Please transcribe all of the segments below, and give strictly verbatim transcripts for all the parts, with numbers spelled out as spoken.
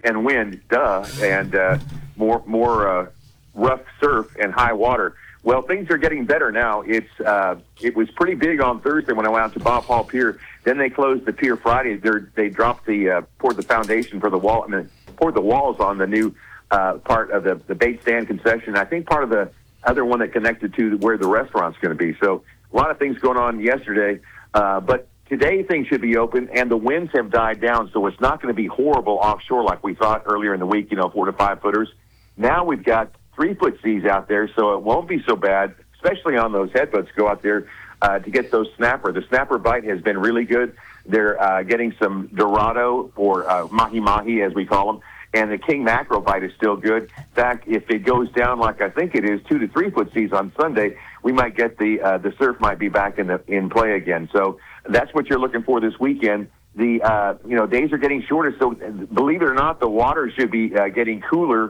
and wind, duh, and uh, more more uh, rough surf and high water. Well, things are getting better now. It's uh, it was pretty big on Thursday when I went out to Bob Hall Pier. Then they closed the pier Friday. They're, they dropped the uh, poured the foundation for the wall. I mean, poured the walls on the new uh, part of the the bait stand concession. I think part of the other one that connected to where the restaurant's going to be. So a lot of things going on yesterday, uh, but today things should be open, and the winds have died down, so it's not going to be horrible offshore like we thought earlier in the week. You know, four to five footers. Now we've got three-foot seas out there, so it won't be so bad, especially on those headbutts. Go out there uh, to get those snapper. The snapper bite has been really good. They're uh, getting some dorado, or uh, mahi-mahi, as we call them, and the king mackerel bite is still good. In fact, if it goes down like I think it is, two to three-foot seas on Sunday, we might get the uh, the surf might be back in the in play again. So that's what you're looking for this weekend. The uh, you know days are getting shorter, so believe it or not, the water should be uh, getting cooler.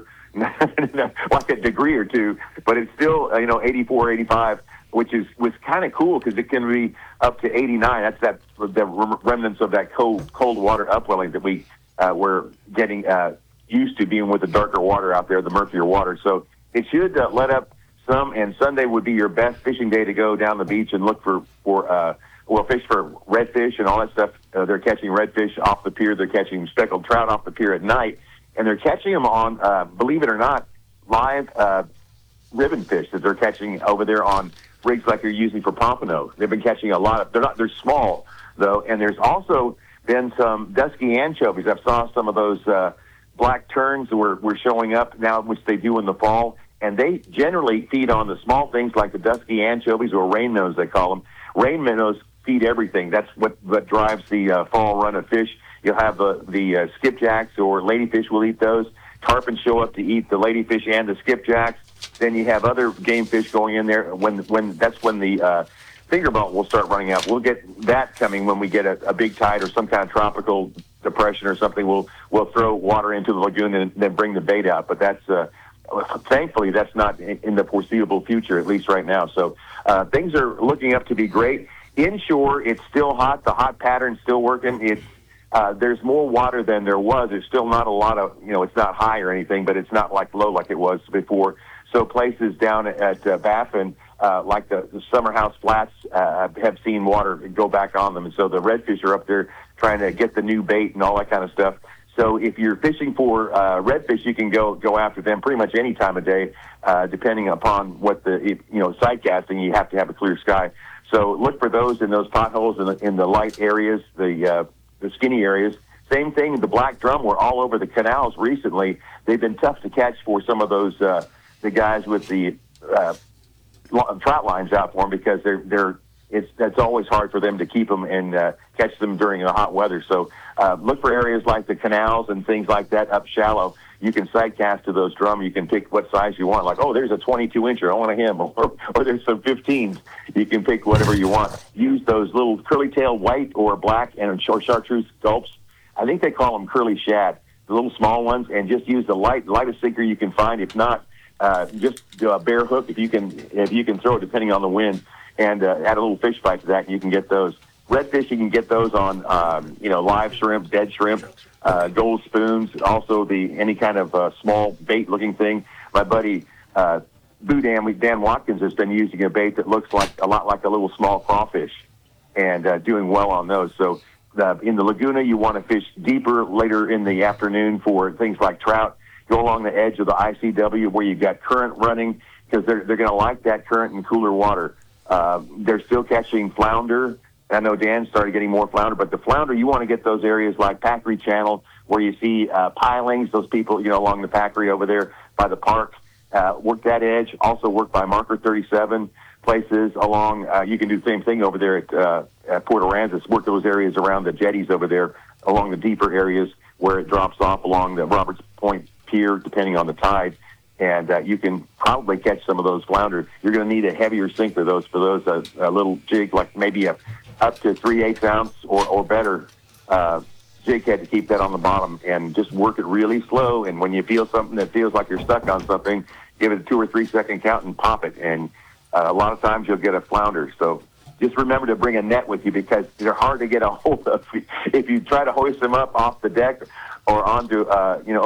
Like a degree or two, but it's still uh, you know eighty-four, eighty-five, which is was kind of cool because it can be up to eighty-nine. That's that the remnants of that cold cold water upwelling that we uh, were getting uh, used to being with the darker water out there, the murkier water. So it should uh, let up some, and Sunday would be your best fishing day to go down the beach and look for for uh, well fish for redfish and all that stuff. Uh, they're catching redfish off the pier. They're catching speckled trout off the pier at night. And they're catching them on, uh, believe it or not, live uh, ribbon fish that they're catching over there on rigs like you're using for pompano. They've been catching a lot of. They're not. They're small though, and there's also been some dusky anchovies. I saw some of those uh, black terns were were showing up now, which they do in the fall, and they generally feed on the small things like the dusky anchovies or rain minnows they call them. Rain minnows feed everything. That's what what drives the uh, fall run of fish. You'll have the, the uh, skipjacks or ladyfish will eat those. Tarpon show up to eat the ladyfish and the skipjacks. Then you have other game fish going in there. When when that's when the uh, finger belt will start running out. We'll get that coming when we get a, a big tide or some kind of tropical depression or something. We'll we'll throw water into the lagoon and then bring the bait out. But that's uh, thankfully that's not in, in the foreseeable future, at least right now. So uh, things are looking up to be great. Inshore, it's still hot. The hot pattern's still working. It's Uh, there's more water than there was. There's still not a lot of, you know, it's not high or anything, but it's not like low like it was before. So places down at uh, Baffin, uh, like the, the Summer House Flats, uh, have seen water go back on them. And so the redfish are up there trying to get the new bait and all that kind of stuff. So if you're fishing for uh, redfish, you can go go after them pretty much any time of day, uh, depending upon what the, if, you know, sight casting, you have to have a clear sky. So look for those in those potholes in the, in the light areas, the uh, the skinny areas. Same thing, the black drum were all over the canals recently. They've been tough to catch for some of those, uh, the guys with the uh, trout lines out for them because they're, they're, it's, that's always hard for them to keep them and uh, catch them during the hot weather. So uh, look for areas like the canals and things like that up shallow. You can sight cast to those drum. You can pick what size you want. Like, oh, there's a twenty-two incher. I want a him. Or, or there's some fifteens. You can pick whatever you want. Use those little curly-tailed white or black and or chartreuse gulps. I think they call them curly shad, the little small ones, and just use the light lightest sinker you can find. If not, uh, just do a bare hook if you can if you can throw it, depending on the wind, and uh, add a little fish bite to that, and you can get those. Redfish, you can get those on, um, you know, live shrimp, dead shrimp, uh, gold spoons, also the any kind of uh, small bait-looking thing. My buddy uh, Boo Dan, Dan Watkins has been using a bait that looks like a lot like a little small crawfish and uh, doing well on those. So uh, in the Laguna, you want to fish deeper later in the afternoon for things like trout. Go along the edge of the I C W where you've got current running because they're, they're going to like that current and cooler water. Uh, they're still catching flounder. I know Dan started getting more flounder, but the flounder, you want to get those areas like Packery Channel where you see uh, pilings, those people, you know, along the Packery over there by the park. Uh, work that edge. Also work by Marker thirty-seven places along. Uh, you can do the same thing over there at, uh, at Port Aransas. Work those areas around the jetties over there along the deeper areas where it drops off along the Roberts Point Pier, depending on the tide. And uh, you can probably catch some of those flounder. You're going to need a heavier sink for those, for those uh, a little jig, like maybe a up to three-eighths ounce or, or better uh, jig head to keep that on the bottom and just work it really slow. And when you feel something that feels like you're stuck on something, give it a two or three second count and pop it. And uh, a lot of times you'll get a flounder. So just remember to bring a net with you because they're hard to get a hold of. If you try to hoist them up off the deck or onto, uh, you know,